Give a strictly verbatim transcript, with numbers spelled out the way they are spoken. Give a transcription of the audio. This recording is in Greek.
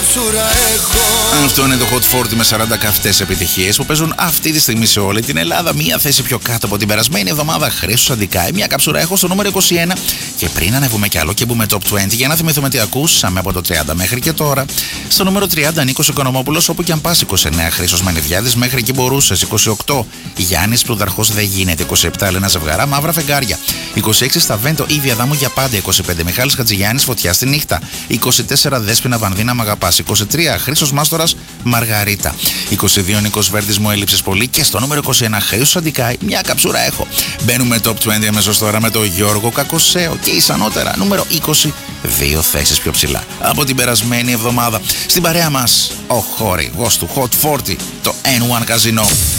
καψούρα έχω. Αυτό είναι το Hot φορτί με σαράντα καυτές επιτυχίες που παίζουν αυτή τη στιγμή σε όλη την Ελλάδα. Μία θέση πιο κάτω από την περασμένη εβδομάδα. Χρήστος Αντικάη, μια καψούρα έχω στο νούμερο είκοσι ένα. Και πριν ανέβουμε κι άλλο και μπούμε top είκοσι, για να θυμηθούμε τι ακούσαμε από το τριάντα μέχρι και τώρα. Στο νούμερο τριάντα Νίκος Οικονομόπουλος, όπου κι αν πας. είκοσι εννέα Χρήστος Μανιδιάδης, μέχρι εκεί μπορούσες. είκοσι οκτώ Γιάννης Πλουταρχός, δεν γίνεται. είκοσι επτά Ελένα Ζευγαρά, Μαύρα Φεγγάρια. είκοσι έξι Σταβέντο, Ήβια Δάμου για πάντα. είκοσι πέντε Μιχάλης Χατζηγιάννης, Φωτιά στη νύχτα. είκοσι τέσσερα Δέσποινα Βανδίνα, Μ' αγαπάς. είκοσι τρία Χρήστος Μάστορας, Μαργαρίτα. είκοσι δύο Νίκος Βέρτης, Μου έλειψες πολύ. Και στο νούμερο είκοσι ένα Χρήστος Αντικάη, μια καψούρα έχω. Μπαίνουμε top είκοσι αμέσως τώρα με το Γιώργο Κακοσέο και ισανότερα νούμερο είκοσι, δύο θέσεις πιο ψηλά από την περασμένη εβδομάδα. Στην παρέα μας ο χορηγός του Hot φορτί, το N one Casino.